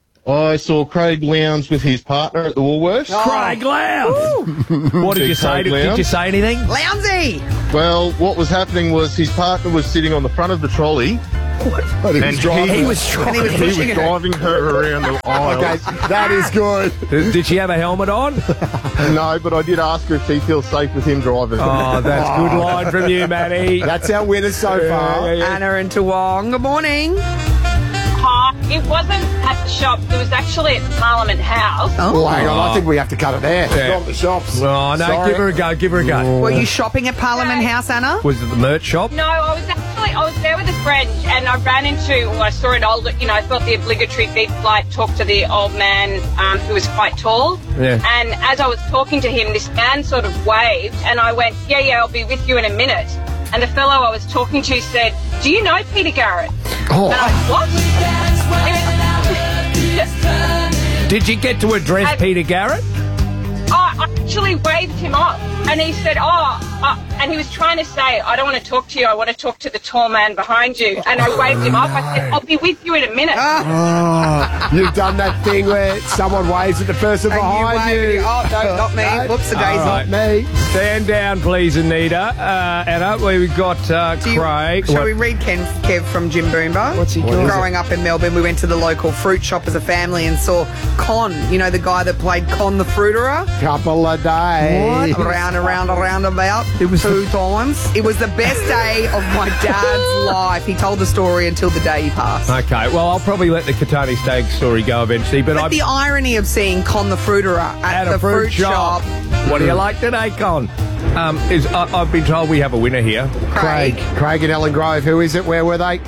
I saw Craig Lowndes with his partner at the Woolworths. Craig Lowndes. What did you say? Craig To, did you Lowndes. say anything? Lounsey! Well, what was happening was his partner was sitting on the front of the trolley But he And was driving. he her. was And he was He was pushing her. driving her around the aisle. Okay, that is good. Did, did she have a helmet on? No, but I did ask her if she feels safe with him driving. Oh, that's good line from you, Matty. That's our winner so far. Anna and Toowong. Good morning. Hi. It wasn't at the shop. It was actually at Parliament House. Oh, hang on. I think we have to cut it there. Yeah. Not the shops. Oh, no, Sorry. give her a go, give her a go. Were you shopping at Parliament House, Anna? Was it the merch shop? No, I was actually I was there with a friend, and I ran into. Well, I saw an older. You know, I thought the obligatory beat flight talk to the old man um, who was quite tall. Yeah. And as I was talking to him, this man sort of waved, and I went, "Yeah, yeah, I'll be with you in a minute." And the fellow I was talking to said, "Do you know Peter Garrett?" Oh. And I went, "What?" Did you get to address I- Peter Garrett? I actually waved him off, and he said, "Oh," uh, and he was trying to say, "I don't want to talk to you. I want to talk to the tall man behind you." And I waved him off. I said, "I'll be with you in a minute." Oh, you've done that thing where someone waves at the person And you behind you. waved- oh, no, not me. No, Whoops, a all daisy. right, me. Stand down, please, Anita. Uh, Anna, we've got uh, Do you- Craig. Shall What- we read Ken Kev from Jim Boomba? What's he doing? Growing up in Melbourne, we went to the local fruit shop as a family and saw Con, you know, the guy that played Con the Fruiterer. Couple of days. Around, around, around about. It was two times. It was the best day of my dad's life. He told the story until the day he passed. Okay, well, I'll probably let the Katani Stag story go eventually, but, But I the irony of seeing Con the Fruiterer at, at the a fruit, shop. What do you like today, Con? Um, is I, I've been told we have a winner here. Craig. Craig and Ellen Grove. Who is it? Where were they?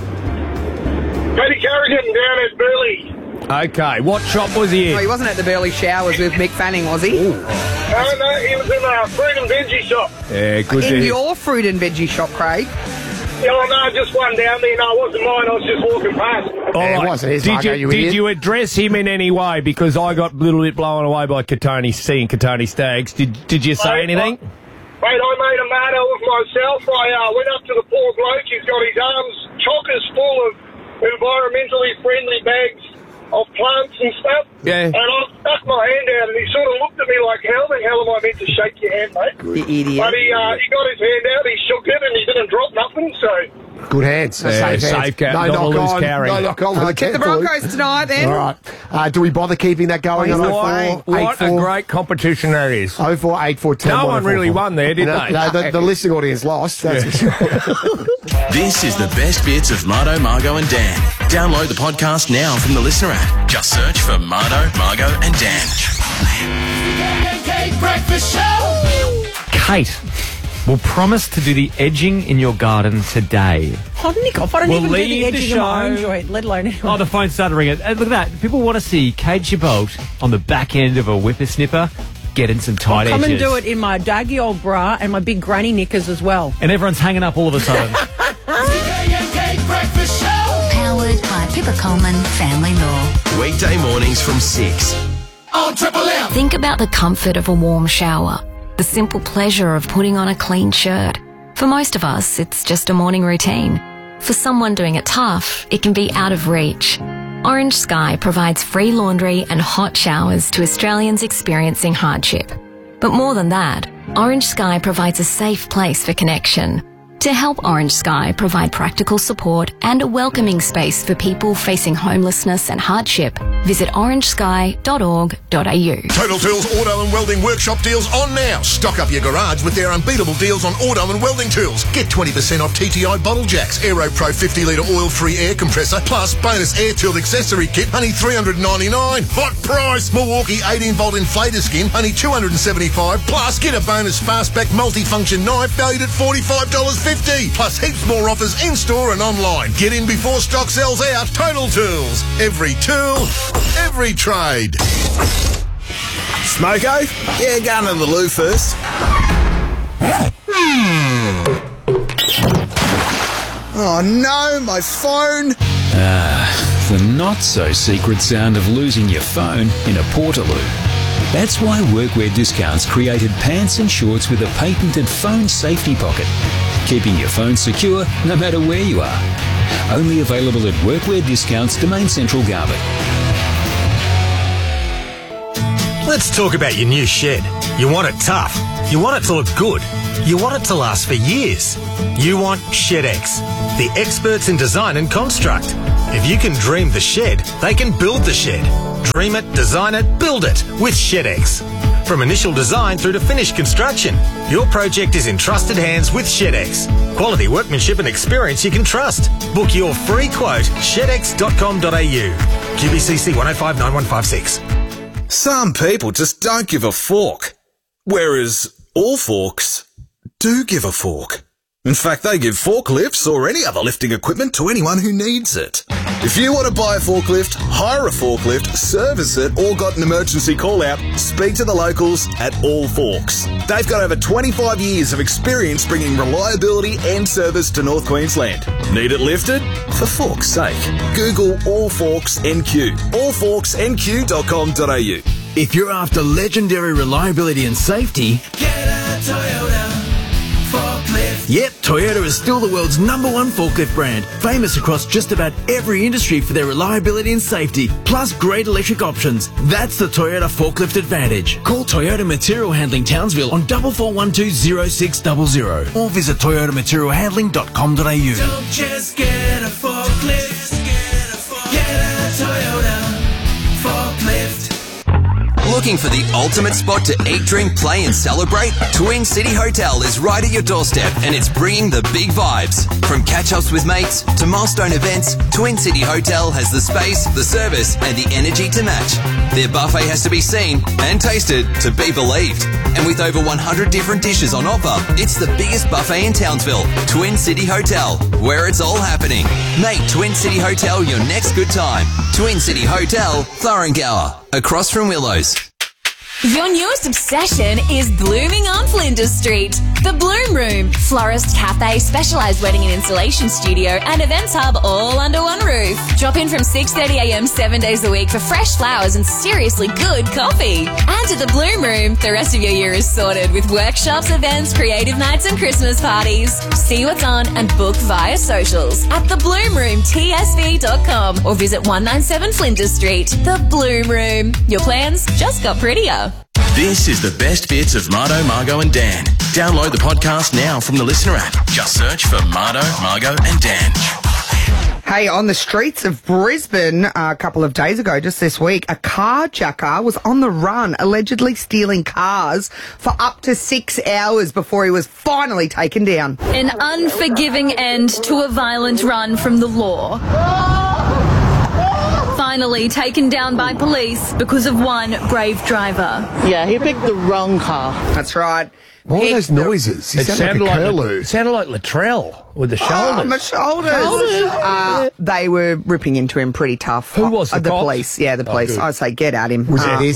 Petty Carrigan down at Burley. Okay, what shop was he No, in? he wasn't at the Burley Showers with Mick Fanning, was he? No, no, he was in a fruit and veggie shop. Yeah, good to In hear. your fruit and veggie shop, Craig. Yeah, well, no, just one down there. No, it wasn't mine. I was just walking past. All Yeah, it right. wasn't his, Did Marco, you, you did idiot. you address him in any way? Because I got a little bit blown away by Katoni seeing Katoni Stags. Did Did you say Mate, anything? Mate, I made a matter of myself. I uh, went up to the poor bloke. He's got his arms chockers full of environmentally friendly bags of plants and stuff. Yeah. And I stuck my hand out, and he sort of looked at me like, how the hell am I meant to shake your hand, mate? You idiot. But he, uh, he got his hand out, he shook it, and he didn't drop nothing, so... Good hands. Yeah, safe safe hands. cat, No not knock a loose on. carry. No knock on. Uh, with keep the cat food. Broncos tonight, then. All right. Uh, do we bother keeping that going on What, oh four what a great competition that is. oh four eight four ten No one really won there, did no, they? No, the, the listening audience lost. That's for sure. This is the best bits of Marto, Margo and Dan. Download the podcast now from the Listener app. Just search for Marto, Margo and Dan. Breakfast Show. Kate will promise to do the edging in your garden today. Oh, Nick off. I don't We'll even do the leave the edging of my own show. joint, let alone... Oh, the phone started ringing. And look at that. People want to see Kate Gibault on the back end of a whippersnipper getting some tight I'll come edges. and do it in my daggy old bra and my big granny knickers as well. And everyone's hanging up all of a sudden. Breakfast Show. Powered by Pippa Coleman Family Law. Weekday mornings from six. On Triple M. Think about the comfort of a warm shower, the simple pleasure of putting on a clean shirt. For most of us, it's just a morning routine. For someone doing it tough, it can be out of reach. Orange Sky provides free laundry and hot showers to Australians experiencing hardship. But more than that, Orange Sky provides a safe place for connection. To help Orange Sky provide practical support and a welcoming space for people facing homelessness and hardship, visit orange sky dot org dot a u. Total Tools Auto and Welding Workshop deals on now. Stock up your garage with their unbeatable deals on auto and welding tools. Get twenty percent off T T I bottle jacks, Aero Pro fifty litre oil-free air compressor, plus bonus air tool accessory kit, only three hundred ninety-nine dollars. Hot price! Milwaukee eighteen volt inflator skin, only two hundred seventy-five dollars. Plus, get a bonus fastback multifunction knife valued at forty-five dollars fifty. Plus heaps more offers in-store and online. Get in before stock sells out. Total Tools. Every tool, every trade. Smoko? Yeah, going to the loo first. Oh no, my phone! Ah, the not-so-secret sound of losing your phone in a Portaloo. That's why Workwear Discounts created pants and shorts with a patented phone safety pocket, keeping your phone secure no matter where you are. Only available at Workwear Discounts, Domain Central, Garbutt. Let's talk about your new shed. You want it tough. You want it to look good. You want it to last for years. You want ShedX, the experts in design and construct. If you can dream the shed, they can build the shed. Dream it, design it, build it with ShedX. From initial design through to finished construction, your project is in trusted hands with ShedX. Quality workmanship and experience you can trust. Book your free quote, shed x dot com dot a u. Q B C C one oh five nine one five six. Some people just don't give a fork, whereas all forks do give a fork. In fact, they give forklifts or any other lifting equipment to anyone who needs it. If you want to buy a forklift, hire a forklift, service it, or got an emergency call-out, speak to the locals at All Forks. They've got over twenty-five years of experience bringing reliability and service to North Queensland. Need it lifted? For fork's sake, Google All Forks N Q. all forks n q dot com dot a u. If you're after legendary reliability and safety, get a Toyota forklift. Yep, Toyota is still the world's number one forklift brand, famous across just about every industry for their reliability and safety, plus great electric options. That's the Toyota Forklift Advantage. Call Toyota Material Handling Townsville on four four one two zero six zero zero or visit toyota material handling dot com dot a u. Don't just get a forklift, get a Toyota forklift. Looking for the ultimate spot to eat, drink, play and celebrate? Twin City Hotel is right at your doorstep and it's bringing the big vibes. From catch-ups with mates to milestone events, Twin City Hotel has the space, the service and the energy to match. Their buffet has to be seen and tasted to be believed. And with over one hundred different dishes on offer, it's the biggest buffet in Townsville. Twin City Hotel, where it's all happening. Make Twin City Hotel your next good time. Twin City Hotel, Thurrangower, across from Willows. Your newest obsession is blooming on Flinders Street. The Bloom Room, florist, cafe, specialised wedding and installation studio and events hub all under one roof. Drop in from six thirty a m seven days a week for fresh flowers and seriously good coffee. And at the Bloom Room, the rest of your year is sorted with workshops, events, creative nights and Christmas parties. See what's on and book via socials at the bloom room t s v dot com or visit one ninety-seven Flinders Street. The Bloom Room. Your plans just got prettier. This is the best bits of Mardo, Margo and Dan. Download the podcast now from the Listener app. Just search for Mardo, Margo and Dan. Hey, on the streets of Brisbane uh, a couple of days ago, just this week, a carjacker was on the run, allegedly stealing cars for up to six hours before he was finally taken down. An unforgiving end to a violent run from the law. Finally taken down by police because of one brave driver. Yeah, he picked the wrong car. That's right. What are those noises? It sounded like, like, it sounded like Latrell with the shoulders. Oh, my shoulders. Shoulders. Uh, they were ripping into him pretty tough. Who was the uh, the cops? police? Yeah, the Oh, police. good. I'd say get at him. Was uh, that his?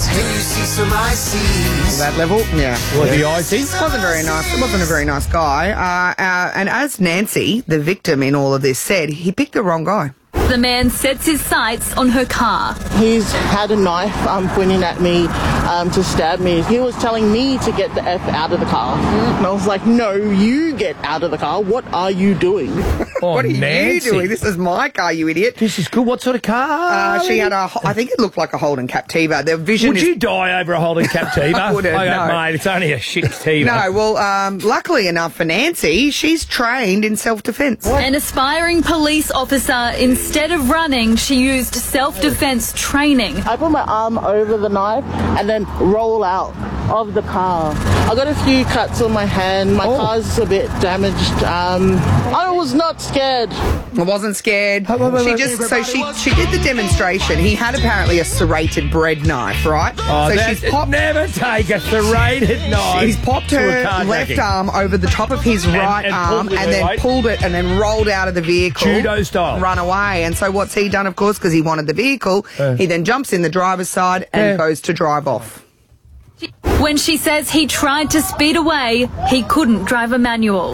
that level? Yeah. Was he icy? Wasn't very nice. It wasn't a very nice guy. Uh, uh, and as Nancy, the victim in all of this, said, he picked the wrong guy. The man sets his sights on her car. He's had a knife um, pointing at me um, to stab me. He was telling me to get the F out of the car. And I was like, no, you get out of the car. What are you doing? Oh, What are Nancy. you doing? This is my car, you idiot. This is good. What sort of car? Uh, she had a, I think it looked like a Holden Captiva. The vision Would is... you die over a Holden Captiva? I wouldn't, I go, no. mate, it's only a shit Captiva. No, well, um, luckily enough for Nancy, she's trained in self-defence. An aspiring police officer, instead of running, she used self-defense training. I put my arm over the knife and then roll out of the car. I got a few cuts on my hand. My Oh. car's a bit damaged. Um, I was not scared. I wasn't scared. wait, wait, She wait. just so she she did the demonstration. He had apparently a serrated bread knife, right? Oh, so that, she's popped. never take a serrated knife. He's popped to a her carjacking. left arm over the top of his right and arm pulled it and then away. pulled it and then rolled out of the vehicle. Judo style. Run away. And so what's he done, of course, because he wanted the vehicle, Uh. he then jumps in the driver's side and Yeah. goes to drive off. When she says he tried to speed away, he couldn't drive a manual.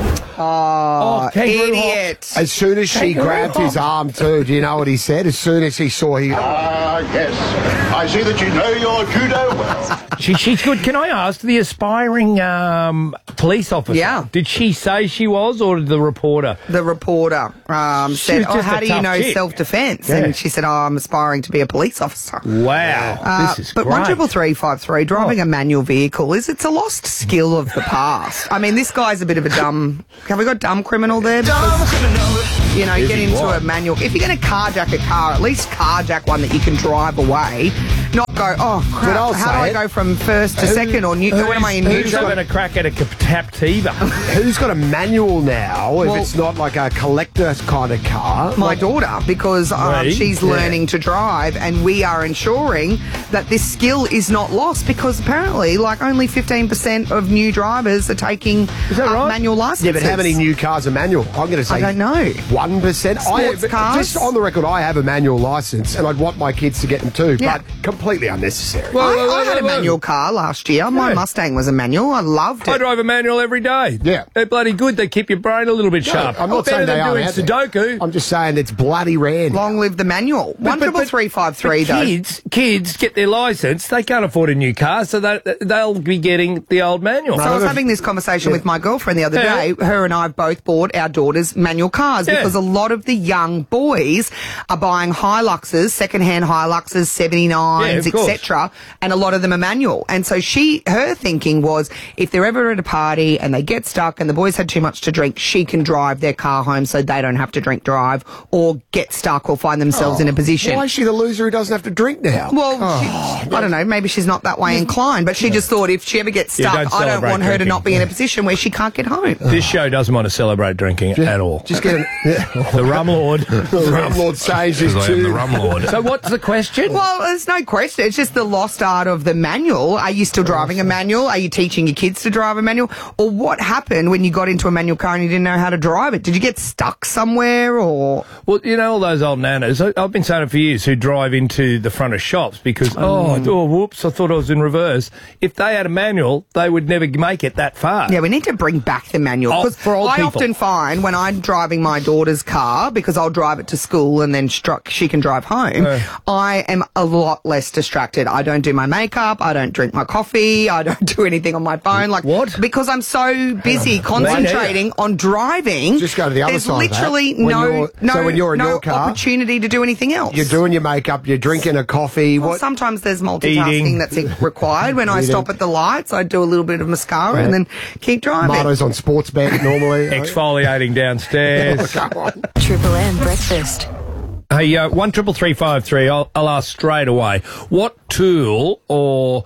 Oh, idiot. As soon as she Kangaroo grabbed his hop. arm too, do you know what he said? As soon as he saw he... Ah, yes. I see that you know your judo well. She, she's good. Can I ask the aspiring um, police officer? Yeah. Did she say she was, or the reporter? The reporter um, She said, was oh, just how a do you tough know chick. self-defence? Yeah. And she said, oh, I'm aspiring to be a police officer. Wow, Uh, this is but great. one triple three five three, driving a manual vehicle is it's a lost skill of the past. I mean, this guy's a bit of a dumb. Have we got dumb criminal there? Because, you know, Is get he into what? a manual. If you're going to carjack a car, at least carjack one that you can drive away. Not go. Oh But crap! I'll How say do I it. go from first to second or new? What am I in Who's neutral? having a crack at a Captiva? Who's got a manual now Well- if it's not like a collector kind of car? My Like, daughter, because um, Me? she's Yeah. learning to drive, and we are ensuring that this skill is not lost because apparently, like, only fifteen percent of new drivers are taking uh, manual licenses. Yeah, but how many new cars are manual? I'm going to say I don't know. one percent. Sports cars? Just on the record, I have a manual license, and I'd want my kids to get them too, Yeah. but completely unnecessary. I, I had a manual car last year. My Yeah. Mustang was a manual. I loved I it. drive a manual every day. Yeah. They're bloody good. They keep your brain a little bit No, sharp. I'm not Better saying they than are. doing out there. Sudoku. I'm just saying it's bloody rare. now. Long live the manual. One triple three five three But though. kids, kids get their license. They can't afford a new car, so they, they'll be getting the old manual. So I was having this conversation with my girlfriend the other Yeah. day. Her and I both bought our daughters manual cars Yeah. because a lot of the young boys are buying Hiluxes, second-hand Hiluxes, seventy-nines, Yeah, of course. et cetera, and a lot of them are manual. And so she, her thinking was, if they're ever at a party and they get stuck and the boys had too much to drink, she can drive their car home so they don't have to drink drive or get stuck or find themselves in a position. Why is she the loser who doesn't have to drink now? Well, Oh, she, I don't know. Maybe she's not that way inclined, but she just thought if she ever gets Yeah, stuck, don't I don't celebrate want her to drinking. not be in a position where she can't get home. This show doesn't want to celebrate drinking at all. Just get an, The rum lord. the rum lord changed his Because I am the tune. rum lord. So what's the question? Well, there's no question. It's just the lost art of the manual. Are you still driving a manual? Are you teaching your kids to drive a manual? Or what happened when you got into a manual car and you didn't know how to drive it? Did you get stuck somewhere or? Well, you know all those old nanas. I, I've been saying it for years. Who drive into the front of shops because oh, Mm. oh, whoops, I thought I was in reverse. If they had a manual, they would never make it that far. Yeah, we need to bring back the manual. Oh, 'Cause for old I people. often find when I'm driving my daughter's car, because I'll drive it to school and then struck, she can drive home, Uh. I am a lot less distracted. I don't do my makeup. I don't drink my coffee. I don't do anything on my phone. Like What? Because I'm so busy concentrating on driving. Just go to the other there's side of that. literally When no, you're- no, so when you're in no your car, opportunity to do anything else. You're doing your makeup, you're drinking a coffee. Well, What? sometimes there's multitasking Eating. that's required. When I Eating. stop at the lights, I do a little bit of mascara Right. and then keep driving. Marto's on sports bet normally. Exfoliating downstairs. Come on. Triple M breakfast. Hey, uh, one triple three five three. I'll, I'll ask straight away. What tool or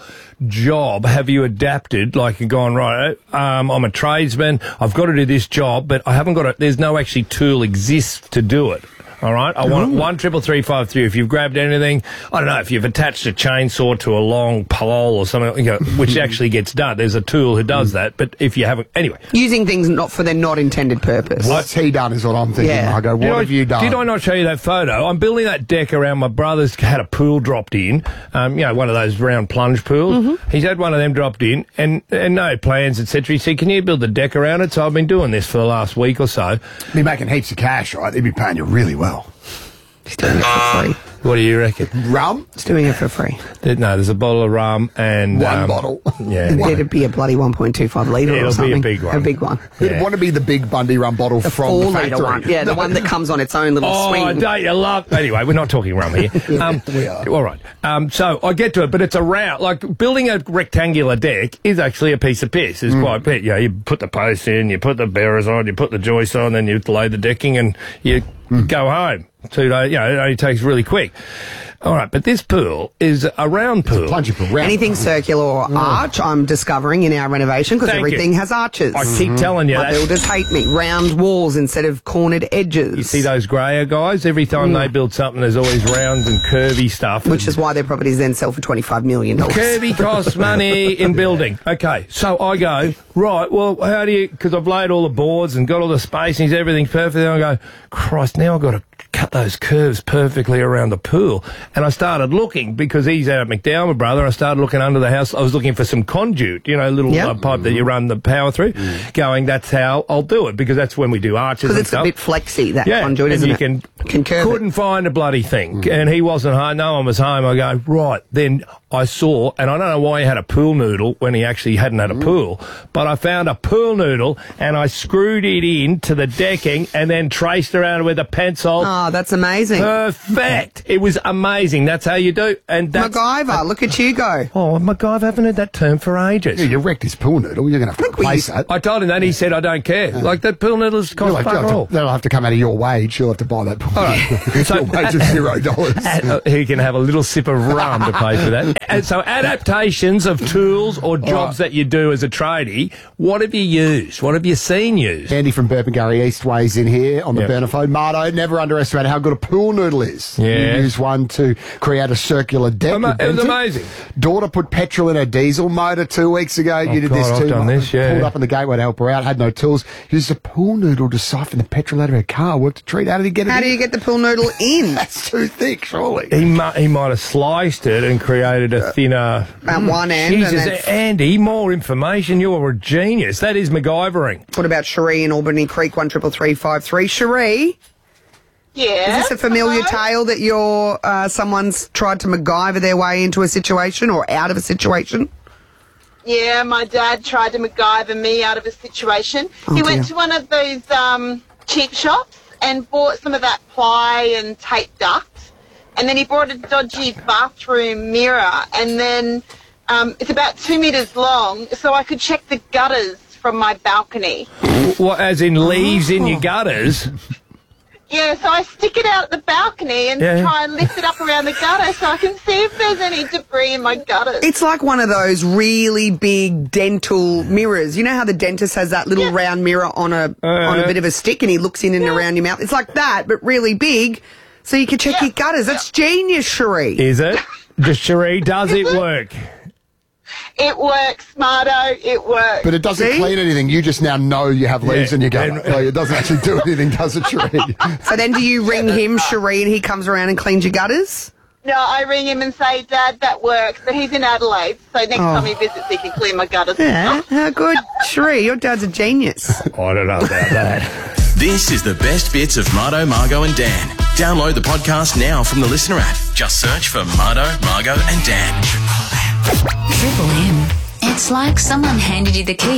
job have you adapted? Like you're going right. Um, I'm a tradesman. I've got to do this job, but I haven't got it. There's no actually tool exists to do it. All right, I want one triple three five three. If you've grabbed anything, I don't know if you've attached a chainsaw to a long pole or something, you know, which actually gets done. There's a tool who does that. But if you haven't, anyway, Using things not for their not intended purpose. What's he done is what I'm thinking. Yeah. I go, what Did I- have you done? Did I not show you that photo? I'm building that deck around my brother's had a pool dropped in. Um, you know, one of those round plunge pools. Mm-hmm. He's had one of them dropped in, and, and no plans, et cetera. He said, "Can you build the deck around it?" So I've been doing this for the last week or so. Be making heaps of cash, right? They'd be paying you really well. He's doing it for free. What do you reckon? Rum? He's doing it for free. There- No, there's a bottle of rum and One um, bottle. Yeah, It'd be a bloody one point two five litre Yeah, or it'll be a something. big one. A big one. You'd Yeah. want to be the big Bundy rum bottle The from four the litre factory. one. Yeah, the one that comes on its own little Oh, swing. don't you love? Anyway, we're not talking rum here. Um, We are. All right. Um, so I get to it, but it's a round. Like building a rectangular deck is actually a piece of piss. It's quite pit. You know, you put the posts in, you put the bearers on, you put the joists on, then you lay the decking, and you go home. Two days. You know, it only takes really quick. All right, but this pool is a round pool. Plunge pool, round. Anything circular or arch, I'm discovering in our renovation because Thank everything you. has arches. I keep telling you My that. builders hate me. Round walls instead of cornered edges. You see those grayer guys? Every time they build something, there's always rounds and curvy stuff. Which is why their properties then sell for twenty-five million dollars. Curvy costs money in building. Okay, so I go, right, well, how do you, because I've laid all the boards and got all the spacings, everything's perfect, and I go, Christ, now I've got to cut cut those curves perfectly around the pool. And I started looking, because he's out at McDowell, my brother. I started looking under the house. I was looking for some conduit, you know, little Yep. uh, pipe that you run the power through, going, that's how I'll do it, because that's when we do arches Because and it's stuff. a bit flexy, that yeah, conduit, and isn't you it? can, Can curve couldn't find a bloody thing. And he wasn't home. No one was home. I go, right. Then I saw, and I don't know why he had a pool noodle when he actually hadn't had a pool, but I found a pool noodle and I screwed it in to the decking and then traced around with a pencil. Oh, that's amazing. Perfect. It was amazing. That's how you do. And that's, MacGyver, look at you go. Oh, MacGyver, I haven't heard that term for ages. Yeah, you wrecked his pool noodle. You're going to have to replace that. I told him that. He said, I don't care. Like, that pool noodle's cost You'll have, fuck you'll have all. to, they'll have to come out of your wage. You'll have to buy that pool All right. noodle. So- Your wage is zero dollars. Uh, he can have a little sip of rum to pay for that. And so adaptations of tools or jobs that you do as a tradie, what have you used? What have you seen used? Andy from Burpengary East weighs in here on the Yep. burner phone. Marto, never underestimate how good a pool noodle is. Yeah. You use one to create a circular deck. Ama- with it was Benton. amazing. Daughter put petrol in her diesel motor two weeks ago. Oh, you did God, this I've too. done this, yeah. Pulled up in the gateway to help her out. Had no tools. Used a pool noodle to siphon the petrol out of her car. Worked a treat. How did he get it How in? do you get the pool noodle in? That's too thick, surely. He, mu- he might have sliced it and created a thinner... At one end and Jesus, then- Andy, more information. You're a genius. That is MacGyvering. What about Cherie in Albany Creek, one triple three five three? Cherie? Yeah. Is this a familiar tale that you're, uh, someone's tried to MacGyver their way into a situation or out of a situation? Yeah, my dad tried to MacGyver me out of a situation. Oh, he dear. went to one of those um, cheap shops and bought some of that ply and tape duct. And then he bought a dodgy bathroom mirror. And then um, it's about two metres long, so I could check the gutters from my balcony. What, as in leaves in your gutters? Yeah, so I stick it out at the balcony and Yeah. try and lift it up around the gutter so I can see if there's any debris in my gutters. It's like one of those really big dental mirrors. You know how the dentist has that little round mirror on a on a bit of a stick and he looks in and around your mouth? It's like that, but really big, so you can check your gutters. That's genius, Cherie. Is it? Does Cherie, does it work? It works, Marto, it works. But it doesn't See? clean anything. You just now know you have leaves Yeah. in your gutter. And- Like, it doesn't actually do anything, does it, Cherie? So then do you ring him, Cherie, and he comes around and cleans your gutters? No, I ring him and say, Dad, that works. But he's in Adelaide, so next Oh. time he visits, he can clean my gutters. Yeah, how good. Cherie, your dad's a genius. I don't know about that. This is the best bits of Marto, Margot and Dan. Download the podcast now from the Listener app. Just search for Marto, Margot and Dan. Triple M. It's like someone handed you the key.